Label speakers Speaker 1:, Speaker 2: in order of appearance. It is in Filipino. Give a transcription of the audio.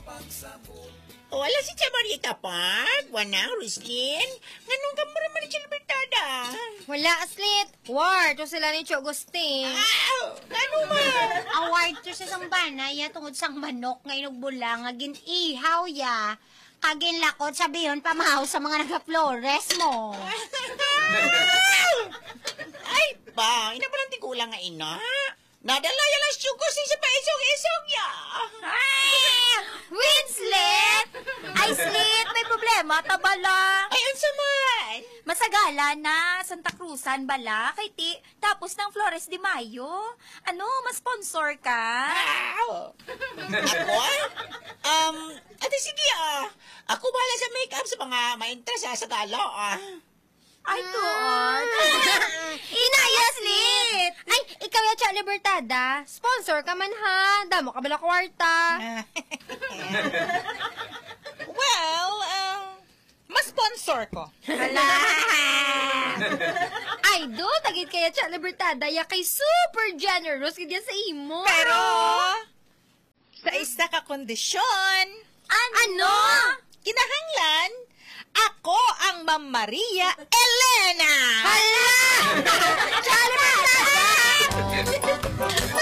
Speaker 1: O, ala si Tia Maria Tapag. Wana, Ruslin. Nganong ka mura man siya libertada?
Speaker 2: Wala, Aslit. War, to sila ni Cho Agustin.
Speaker 1: Ano ba?
Speaker 3: Award to sa sambana, ya tungod sang manok nga inugbula nga ginihaw ya. Kagin lakot sabiyon pamahaw sa mga naga-flores mo.
Speaker 1: Ay, ba, ina pa lang tikulang nga ina. Nadala yan ang syugos sa paisog-isog ya.
Speaker 3: Winslet! Ay, Slit, may problema, tabala.
Speaker 1: Ay, unsa man?
Speaker 3: Masagala na, Santa Cruzan bala, kay Ti, tapos ng Flores de Mayo. Ano, ma-sponsor ka?
Speaker 1: Ako? Ate, sige Ako bahala sa make-up sa mga ma-interest sa gala
Speaker 3: Ay, doon.
Speaker 2: Inaya, Slit! Ay, ikaw ya, Cha Libertada. Sponsor ka man, ha? Damo ka bala kwarta.
Speaker 4: Well, ma-sponsor ko.
Speaker 2: Ay, do, tagit kaya, Cha Libertada. Ya kay super generous kaya sa imo.
Speaker 4: Pero, sa isa ka kondisyon,
Speaker 2: Ano?
Speaker 4: kinahanglan, ako ang Ma'am Maria Elena!
Speaker 2: Hala! Cha Libertada!